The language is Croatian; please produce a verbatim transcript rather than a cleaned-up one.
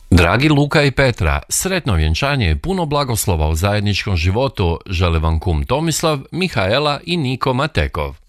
Dragi Luka i Petra, sretno vjenčanje i puno blagoslova u zajedničkom životu žele vam kum Tomislav, Mihaela i Niko Matekov.